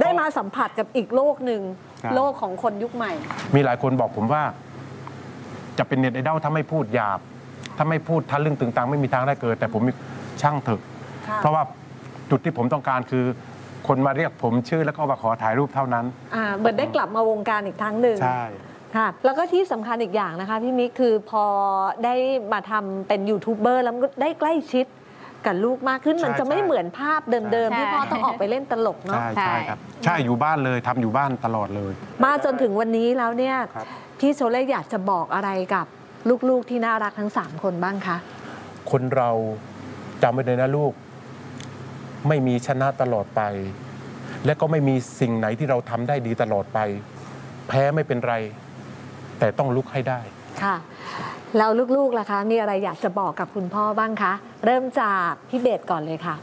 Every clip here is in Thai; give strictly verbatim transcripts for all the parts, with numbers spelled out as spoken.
ได้มาสัมผัสกับอีกโลกหนึ่งโลกของคนยุคใหม่มีหลายคนบอกผมว่าจะเป็นเน็ตไอดอลถ้าไม่พูดหยาบถ้าไม่พูดทะลึ่งตึงตังไม่มีทางได้เกิดแต่ผมมีช่างเถอะเพราะว่าจุดที่ผมต้องการคือคนมาเรียกผมชื่อแล้วก็มาขอถ่ายรูปเท่านั้นอ่าเหมือนได้กลับมาวงการอีกครั้งหนึ่งใช่ค่ะแล้วก็ที่สำคัญอีกอย่างนะคะพี่มิกคือพอได้มาทำเป็นยูทูบเบอร์แล้วได้ใกล้ชิดกับลูกมากขึ้นมันจะไม่เหมือนภาพเดิมๆที่พ่อต้องออกไปเล่นตลกเนาะใช่ใช่ครับใช่อยู่บ้านเลยทำอยู่บ้านตลอดเลยมาจนถึงวันนี้แล้วเนี่ยพี่โชเล่อยากจะบอกอะไรกับลูกๆที่น่ารักทั้งสามคนบ้างคะคนเราจำไว้เลยนะลูกไม่มีชนะตลอดไปและก็ไม่มีสิ่งไหนที่เราทำได้ดีตลอดไปแพ้ไม่เป็นไรแต่ต้องลุกให้ได้ค่ะแล้วลูกๆล่ะคะมีอะไรอยากจะบอกกับคุณพ่อบ้างคะเริ่มจากพี่เบสก่อนเลยค่ะ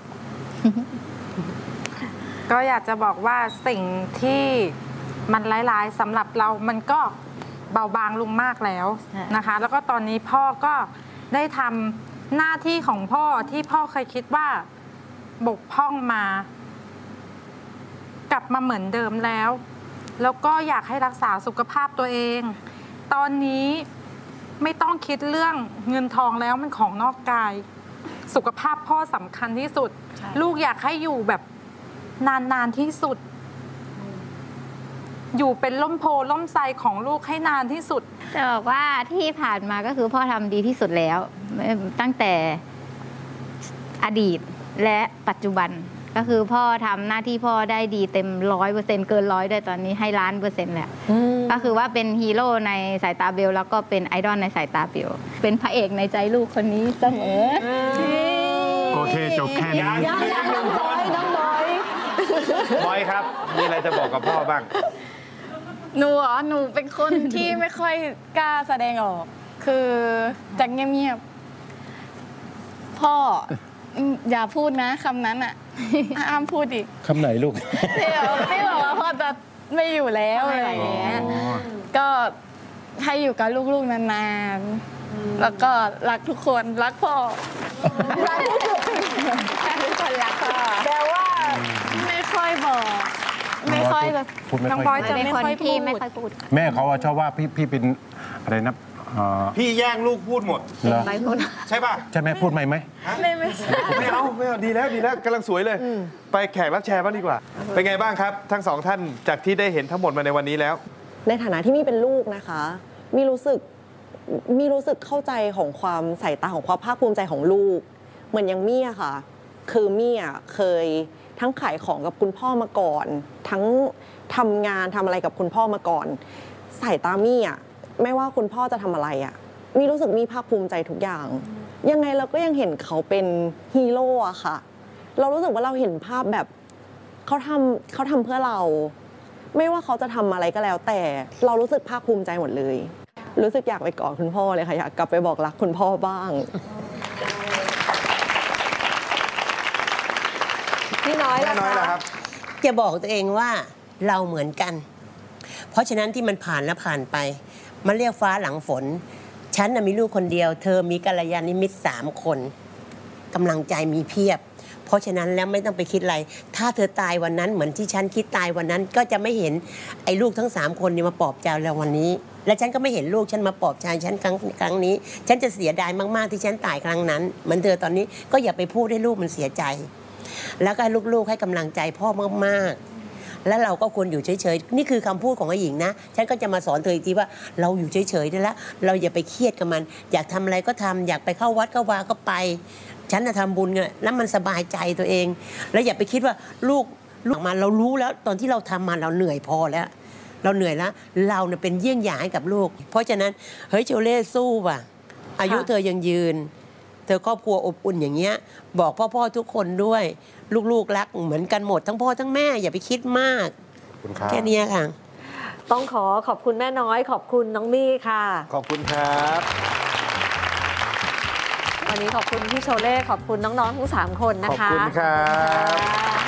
ก็อยากจะบอกว่าสิ่งที่มันร้ายๆสำหรับเรามันก็เบาบางลงมากแล้วนะคะแล้วก็ตอนนี้พ่อก็ได้ทำหน้าที่ของพ่อที่พ่อเคยคิดว่าบกพร่องมากลับมาเหมือนเดิมแล้วแล้วก็อยากให้รักษาสุขภาพตัวเองตอนนี้ไม่ต้องคิดเรื่องเงินทองแล้วมันของนอกกายสุขภาพพ่อสำคัญที่สุดลูกอยากให้อยู่แบบนานๆที่สุดอยู่เป็นล่มโพล่มไทรของลูกให้นานที่สุดจะบอกว่าที่ผ่านมาก็คือพ่อทำดีที่สุดแล้วตั้งแต่อดีตและปัจจุบันก็คือพ่อทำหน้าที่พ่อได้ดีเต็มร้อยเปอร์เซ็นต์เกินร้อยด้วยตอนนี้ให้ล้านเปอร์เซ็นต์แหละก็คือว่าเป็นฮีโร่ในสายตาเบลแล้วก็เป็นไอดอลในสายตาเบลเป็นพระเอกในใจลูกคนนี้เสมอโอเคจบแค่นี้น้องบอยน้องบอยบอยครับมีอะไรจะบอกกับพ่อบ้างหนูเหรอหนูเป็นคนที่ไม่ค่อยกล้าแสดงออกคือจะเงียบๆพ่ออย่าพูดนะคำนั้นอ่ะห้ามพูดอีกคำไหนลูกที่ที่บอกว่าพ่อจะไม่อยู่แล้วอะไรอย่างเงี้ยก็ให้อยู่กับลูกๆนานๆแล้วก็รักทุกคนรักพ่อรักทุกคนรักพ่อแต่ว่าไม่ค่อยบอกไม่ค่อยจะน้องบอยจะไม่ค่อยพูดไม่ค่อยพูดแม่เขาชอบว่าพี่พี่เป็นอะไรนะพี่แย่งลูกพูดหมดใช่ป่ะใช่ไหมพูดไหมไหมไม่ไม่ไม่เอาไม่เอาดีแล้วดีแล้วกำลังสวยเลยไปแขกรับแชร์บ้างดีกว่าเป็นไงบ้างครับทั้งสองท่านจากที่ได้เห็นทั้งหมดมาในวันนี้แล้วในฐานะที่มี่เป็นลูกนะคะมี่รู้สึกมี่รู้สึกเข้าใจของความสายตาของความภาคภูมิใจของลูกเหมือนอย่างมี่อะค่ะคือมี่อะเคยทั้งขายของกับคุณพ่อมาก่อนทั้งทำงานทำอะไรกับคุณพ่อมาก่อนสายตามี่อะไม่ว่าคุณพ่อจะทำอะไรอะมี่รู้สึกมี่ภาคภูมิใจทุกอย่างยังไงเราก็ยังเห็นเขาเป็นฮีโร่อะค่ะเรารู้สึกว่าเราเห็นภาพแบบเขาทำเขาทำเพื่อเราไม่ว่าเขาจะทำอะไรก็แล้วแต่เรารู้สึกภาคภูมิใจหมดเลยรู้สึกอยากไปกอดคุณพ่อเลยค่ะอยากกลับไปบอกรักคุณพ่อบ้างพี่น้อยล่ะครับจะบอกตัวเองว่าเราเหมือนกันเพราะฉะนั้นที่มันผ่านแล้วผ่านไปมันเรียกฟ้าหลังฝนฉันมีลูกคนเดียวเธอมีกัลยาณมิตรสามคนกำลังใจมีเพียบเพราะฉะนั้นแล้วไม่ต้องไปคิดอะไรถ้าเธอตายวันนั้นเหมือนที่ฉันคิดตายวันนั้นก็จะไม่เห็นไอ้ลูกทั้งสามคนนี่มาปลอบใจเราวันนี้และฉันก็ไม่เห็นลูกฉันมาปลอบใจฉันครั้งครั้งนี้ฉันจะเสียดายมากๆที่ฉันตายครั้งนั้นเหมือนเธอตอนนี้ก็อย่าไปพูดให้ลูกมันเสียใจแล้วก็ให้ลูกๆให้กำลังใจพ่อมากๆแล้วเราก็ควรอยู่เฉยๆนี่คือคำพูดของไอ้หญิงนะฉันก็จะมาสอนเธออีกทีว่าเราอยู่เฉยๆได้แล้วเราอย่าไปเครียดกับมันอยากทำอะไรก็ทำอยากไปเข้าวัดเข้าวาก็ไปฉันจะทำบุญไงแล้วมันสบายใจตัวเองแล้วอย่าไปคิดว่าลูกลูกมาเรารู้แล้วตอนที่เราทำมาเราเหนื่อยพอแล้วเราเหนื่อยแล้วเราเนี่ยเป็นเยี่ยงอย่างให้กับลูกเพราะฉะนั้นเฮ้ยโชเล่สู้ว่ะอายุเธอยังยืนเธอครอบครัวอบอุ่นอย่างเงี้ยบอกพ่อๆทุกคนด้วยลูกๆรักเหมือนกันหมดทั้งพ่อทั้งแม่อย่าไปคิดมากแค่นี้ค่ะต้องขอขอบคุณแม่น้อยขอบคุณน้องมี่ค่ะขอบคุณครับวันนี้ขอบคุณพี่โชเล่ขอบคุณน้องๆทั้งสามคนนะคะขอบคุณครับ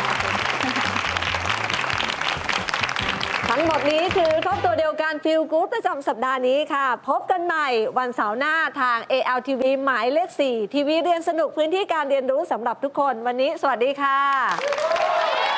ทั้งหมดนี้คือครอบตัวเดียวกันฟีลกู๊ดประจำสัปดาห์นี้ค่ะพบกันใหม่วันเสาร์หน้าทาง เอ แอล ที วี หมายเลขสี่ทีวีเรียนสนุกพื้นที่การเรียนรู้สำหรับทุกคนวันนี้สวัสดีค่ะ